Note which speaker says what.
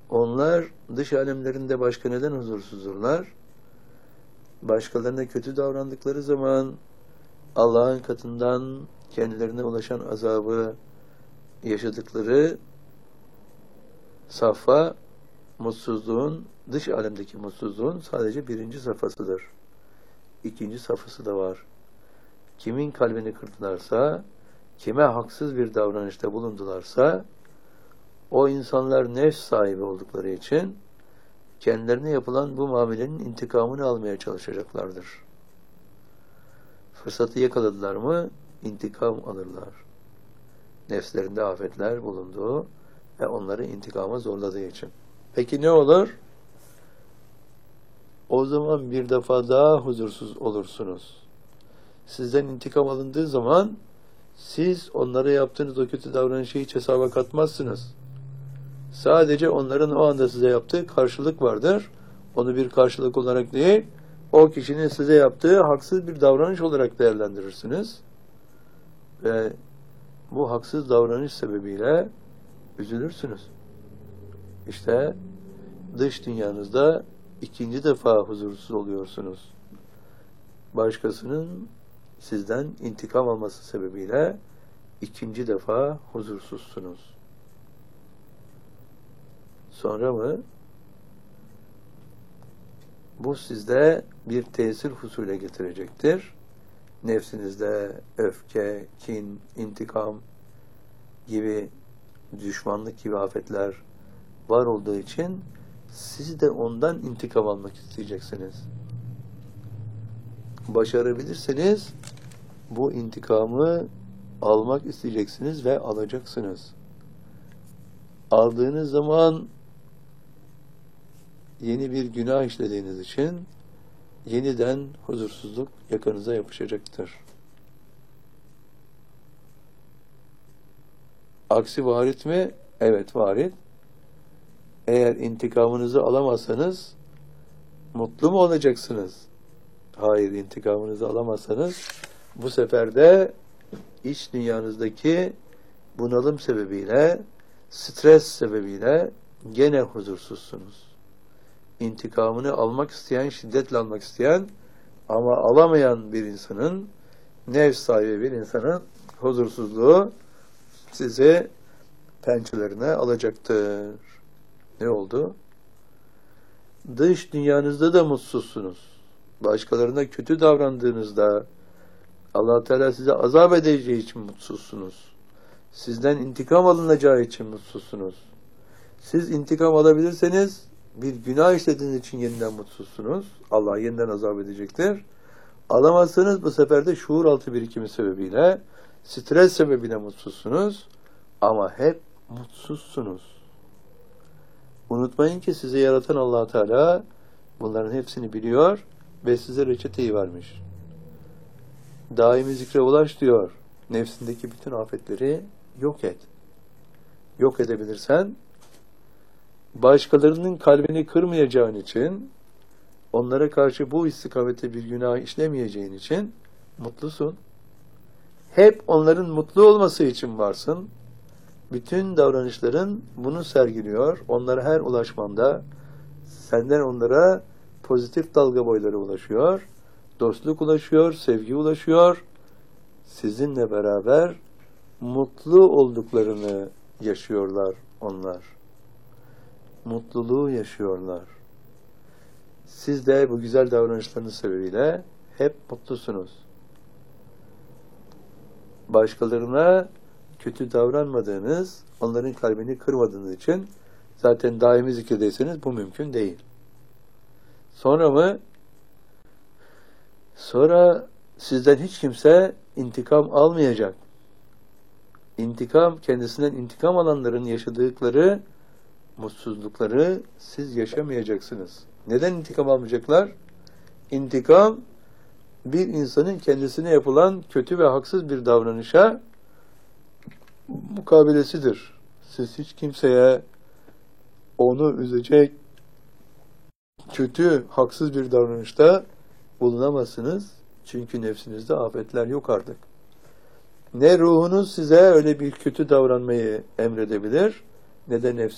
Speaker 1: Onlar dış alemlerinde başka neden huzursuzdurlar? Başkalarına kötü davrandıkları zaman Allah'ın katından kendilerine ulaşan azabı yaşadıkları safha, mutsuzluğun, dış alemdeki mutsuzluğun sadece birinci safhasıdır. İkinci safhası da var. Kimin kalbini kırdılarsa, kime haksız bir davranışta bulundularsa, o insanlar nefs sahibi oldukları için kendilerine yapılan bu muamelenin intikamını almaya çalışacaklardır. Fırsatı yakaladılar mı intikam alırlar. Nefslerinde afetler bulunduğu ve onları intikama zorladığı için. Peki ne olur? O zaman bir defa daha huzursuz olursunuz. Sizden intikam alındığı zaman siz onlara yaptığınız o kötü davranışı hiç hesaba katmazsınız. Sadece onların o anda size yaptığı karşılık vardır. Onu bir karşılık olarak değil, o kişinin size yaptığı haksız bir davranış olarak değerlendirirsiniz. Ve bu haksız davranış sebebiyle üzülürsünüz. İşte dış dünyanızda ikinci defa huzursuz oluyorsunuz. Başkasının sizden intikam alması sebebiyle ikinci defa huzursuzsunuz. Sonra mı? Bu sizde bir tesir husule getirecektir. Nefsinizde öfke, kin, intikam gibi, düşmanlık gibi afetler var olduğu için siz de ondan intikam almak isteyeceksiniz. Başarabilirseniz bu intikamı almak isteyeceksiniz ve alacaksınız. Aldığınız zaman yeni bir günah işlediğiniz için yeniden huzursuzluk yakanıza yapışacaktır. Aksi varit mi? Evet, varit. Eğer intikamınızı alamazsanız mutlu mu olacaksınız? Hayır, intikamınızı alamazsanız bu sefer de iç dünyanızdaki bunalım sebebiyle, stres sebebiyle gene huzursuzsunuz. İntikamını almak isteyen, şiddetle almak isteyen ama alamayan bir insanın, nefs sahibi bir insanın huzursuzluğu sizi pençelerine alacaktır. Ne oldu? Dış dünyanızda da mutsuzsunuz. Başkalarına kötü davrandığınızda Allah Teala size azap edeceği için mutsuzsunuz. Sizden intikam alınacağı için mutsuzsunuz. Siz intikam alabilirseniz bir günah işlediğiniz için yeniden mutsuzsunuz. Allah yeniden azap edecektir. Alamazsanız bu sefer de şuur altı birikimi sebebiyle, stres sebebiyle mutsuzsunuz. Ama hep mutsuzsunuz. Unutmayın ki sizi yaratan Allah Teala bunların hepsini biliyor ve size reçeteyi vermiş. Daimi zikre ulaş diyor. Nefsindeki bütün afetleri yok et. Yok edebilirsen başkalarının kalbini kırmayacağın için, onlara karşı bu istikamette bir günah işlemeyeceğin için mutlusun. Hep onların mutlu olması için varsın. Bütün davranışların bunu sergiliyor. Onlara her ulaşmanda senden onlara pozitif dalga boyları ulaşıyor. Dostluk ulaşıyor, sevgi ulaşıyor. Sizinle beraber mutlu olduklarını yaşıyorlar onlar. Mutluluğu yaşıyorlar. Siz de bu güzel davranışlarınız sebebiyle hep mutlusunuz. Başkalarına kötü davranmadığınız, onların kalbini kırmadığınız için zaten daimi zikirdeyseniz bu mümkün değil. Sonra mı? Sonra sizden hiç kimse intikam almayacak. İntikam, kendisinden intikam alanların yaşadıkları mutsuzlukları siz yaşamayacaksınız. Neden intikam almayacaklar? İntikam, bir insanın kendisine yapılan kötü ve haksız bir davranışa mukabelesidir. Siz hiç kimseye onu üzecek kötü, haksız bir davranışta bulunamazsınız. Çünkü nefsinizde afetler yok artık. Ne ruhunuz size öyle bir kötü davranmayı emredebilir, ne de nefsiniz.